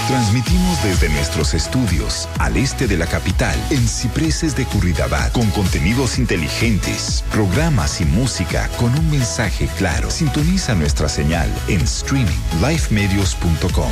Transmitimos desde nuestros estudios al este de la capital, en Cipreses de Curridabat, con contenidos inteligentes, programas y música con un mensaje claro. Sintoniza nuestra señal en streaming lifemedios.com.